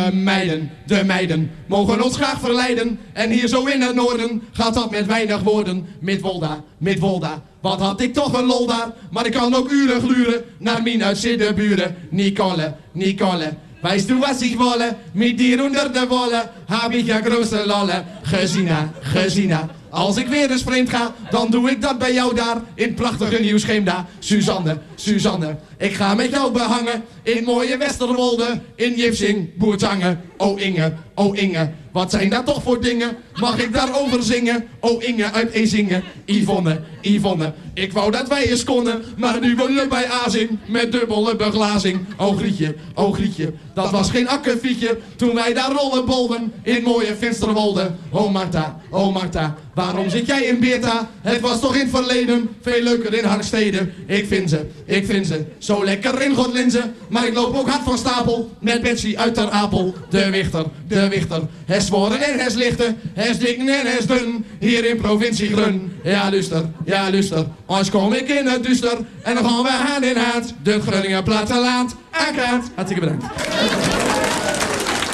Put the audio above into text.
De meiden mogen ons graag verleiden. En hier zo in het noorden gaat dat met weinig woorden. Met Wolda, wat had ik toch een lol daar. Maar ik kan ook uren gluren naar mijn uitzittenburen. Nicole, weißt du was ich wolle? Mit dir onder de wolle heb ik ja große lolle. Gezina, als ik weer eens vreemd ga, dan doe ik dat bij jou daar in het prachtige Nieuw-Scheemda. Suzanne, ik ga met jou behangen in mooie Westerwolde, in Jipsing, Boertangen. Oh Inge, wat zijn dat toch voor dingen? Mag ik daarover zingen? Oh Inge uit Ezingen. Yvonne, ik wou dat wij eens konden, maar nu wonen we bij Azing met dubbele beglazing. Oh Grietje, dat was geen akkefietje toen wij daar rollenbolden in mooie Finsterwolde. Oh Marta, waarom zit jij in Beerta? Het was toch in het verleden veel leuker in Harkstede. Ik vind ze zo lekker in Godlinze, maar ik loop ook hard van stapel met Betsy uit Ter Apel. De Wichter, hes zworen en hes lichten, hes dikken en hes dun, hier in provincie Grun. Ja luister, als kom ik in het duister en dan gaan we hand in hand de Groningen platteland aankaart. Hartstikke bedankt.